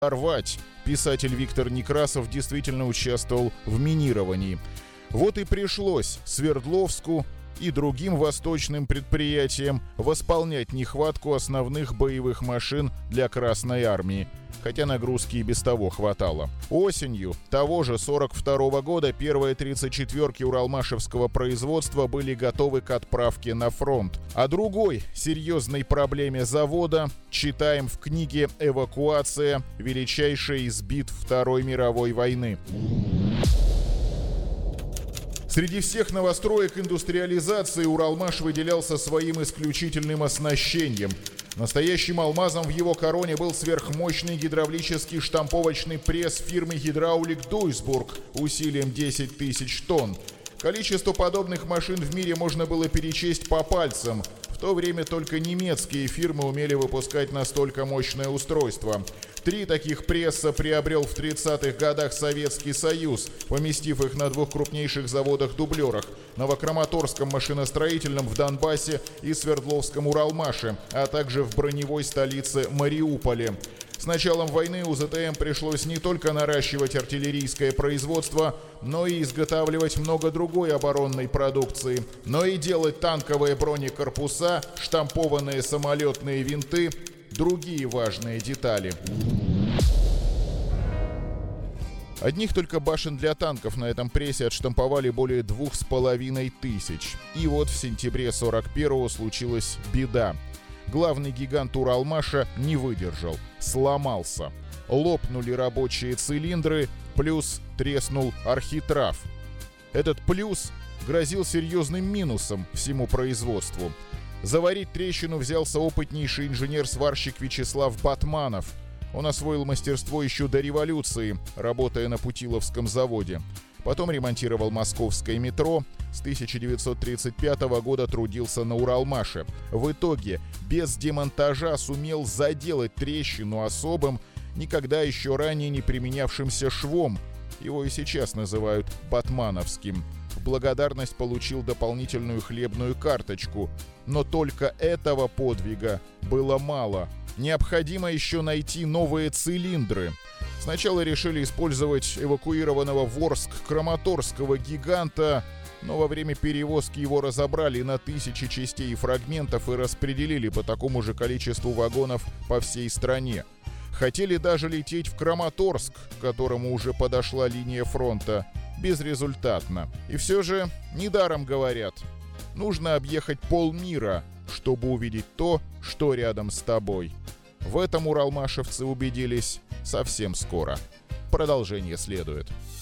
рвать. Писатель Виктор Некрасов действительно участвовал в минировании. Вот и пришлось Свердловску и другим восточным предприятиям восполнять нехватку основных боевых машин для Красной Армии, хотя нагрузки и без того хватало. Осенью того же 1942 года первые 34-ки уралмашевского производства были готовы к отправке на фронт. О другой серьезной проблеме завода читаем в книге «Эвакуация. Величайшая из битв Второй мировой войны». Среди всех новостроек индустриализации Уралмаш выделялся своим исключительным оснащением. Настоящим алмазом в его короне был сверхмощный гидравлический штамповочный пресс фирмы «Гидраулик Дуйсбург» усилием 10 тысяч тонн. Количество подобных машин в мире можно было перечесть по пальцам. В то время только немецкие фирмы умели выпускать настолько мощное устройство. 3 таких пресса приобрел в 30-х годах Советский Союз, поместив их на 2 крупнейших заводах-дублерах – Новокраматорском машиностроительном в Донбассе и Свердловском Уралмаше, а также в броневой столице Мариуполе. С началом войны УЗТМ пришлось не только наращивать артиллерийское производство, но и изготавливать много другой оборонной продукции, но и делать танковые бронекорпуса, штампованные самолетные винты, другие важные детали. Одних только башен для танков на этом прессе отштамповали более 2500. И вот в сентябре 41-го случилась беда. Главный гигант Уралмаша не выдержал, сломался. Лопнули рабочие цилиндры, плюс треснул архитрав. Этот плюс грозил серьезным минусом всему производству. Заварить трещину взялся опытнейший инженер-сварщик Вячеслав Батманов. Он освоил мастерство еще до революции, работая на Путиловском заводе. Потом ремонтировал московское метро. С 1935 года трудился на Уралмаше. В итоге без демонтажа сумел заделать трещину особым, никогда еще ранее не применявшимся швом. Его и сейчас называют батмановским. В благодарность получил дополнительную хлебную карточку. Но только этого подвига было мало. Необходимо еще найти новые цилиндры. Сначала решили использовать эвакуированного в Орск краматорского гиганта, но во время перевозки его разобрали на 1000 частей и фрагментов и распределили по такому же количеству вагонов по всей стране. Хотели даже лететь в Краматорск, к которому уже подошла линия фронта. Безрезультатно. И все же, недаром говорят, нужно объехать полмира, чтобы увидеть то, что рядом с тобой. В этом уралмашевцы убедились совсем скоро. Продолжение следует.